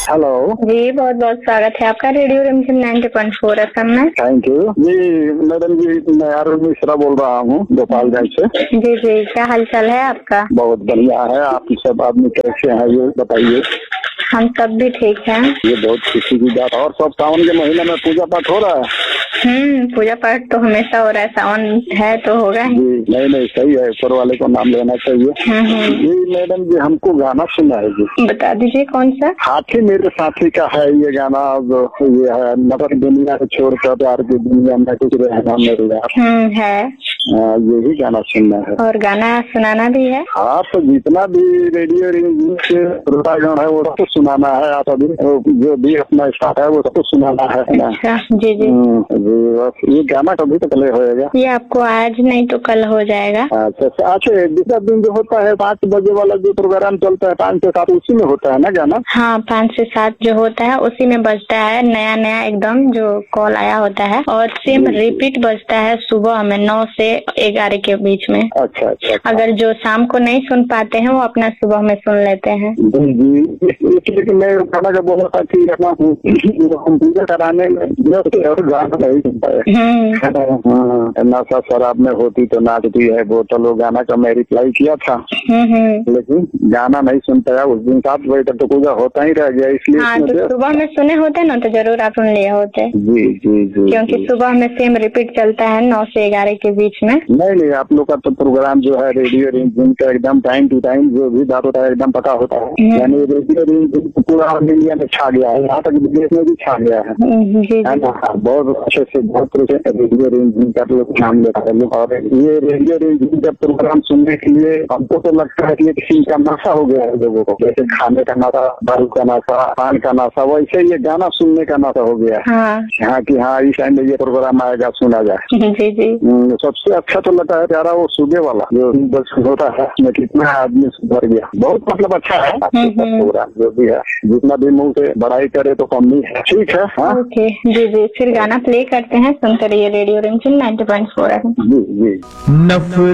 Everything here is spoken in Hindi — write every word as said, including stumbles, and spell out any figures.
हेलो जी, बहुत बहुत स्वागत है आपका रेडियो रिमझिम नाइन्टी पॉइंट फोर एफएम में। Thank you ji. मैडम जी, मैं अरुण मिश्रा बोल रहा हूँ गोपालगंज से। जी जी, क्या हाल चाल है आपका? बहुत बढ़िया है। आप सब आदमी कैसे हैं ये बताइए। हम सब भी ठीक हैं। ये बहुत खुशी की बात। और सब सावन के महीने में पूजा पाठ हो रहा है? हम्म पूजा पाठ तो हमेशा हो रहा है, सावन है तो होगा ही। जी नहीं नहीं, सही है, ऊपर वाले को नाम लेना चाहिए। जी मैडम जी, हमको गाना सुनना है जी। बता दीजिए कौन सा। हाथी मेरे साथी का है ये गाना। जो ये है, नगर दुनिया को छोड़कर प्यार की दुनिया में कुछ रहना मेरे यार। हम्म है। हाँ, यही गाना सुनना है। और गाना सुनाना भी है। हाँ, तो जितना भी रेडियो श्रोतागण है वो सबको सुनाना है। आप अभी जो भी अपना स्टाफ है वो सबको सुनाना है ना। अच्छा, जी जी जी। बस ये गाना कभी तक ले होएगा? ये आपको आज नहीं तो कल हो जाएगा। अच्छा अच्छा। अच्छा, दूसरा दिन जो होता है पाँच बजे वाला जो प्रोग्राम चलता है पाँच से सात, उसी में होता है ना गाना? हाँ, पाँच से सात जो होता है उसी में बजता है, नया नया एकदम जो कॉल आया होता है। और सेम रिपीट बजता है सुबह में नौ से ग्यारह के बीच में। अच्छा अच्छा। अगर जो शाम को नहीं सुन पाते हैं वो अपना सुबह में सुन लेते हैं। जी जी, इसलिए मैं गाना का बोला था कि हम पूजा कराने में और गाना नहीं सुन पाए। नशा शराब में होती तो नाचती है बोतल, वो गाना का मैं रिप्लाई किया था, लेकिन गाना नहीं सुन पाया। उस दिन सात बजे तक तो पूजा होता ही रह गया, इसलिए हाँ, तो सुबह में सुने होते ना तो जरूर आप सुन लिए होते। जी जी जी, क्योंकि सुबह में सेम रिपीट चलता है नौ से ग्यारह के बीच में। नहीं नहीं, आप लोग का तो प्रोग्राम जो है रेडियो रिमझिम का एकदम टाइम टू टाइम जो भी बात होता है एकदम पता होता है। यानी रेडियो रिमझिम पूरा इंडिया में छा गया है, यहाँ तक विदेश में भी छा गया है। जी है ना? बहुत अच्छे से बहुत रेडियो रिमझिम का लोग नाम लेता है। और ये रेडियो रिमझिम का प्रोग्राम सुनने के लिए हमको तो लगता है कि ये किसी का नशा हो गया है लोगों को। जैसे खाने का नशा, दारू का नशा, पान का नशा, वैसे ये गाना सुनने का नशा हो गया है। हाँ कि हाँ इस टाइम में ये प्रोग्राम आएगा, सुना जाए। जी जी। सबसे अच्छा तो लगता है प्यारा वो सुबह वाला जो बस होता है, उसमें कितना आदमी सुधर गया। बहुत मतलब अच्छा है प्रोग्राम जो भी है। जितना भी मुंह से बड़ाई करे तो कम नहीं है। ठीक है। हाँ ओके, जी जी, फिर गाना प्ले करते हैं, सुनते रहिए रेडियो रिमझिम नाइन्टी पॉइंट फोर। जी जी।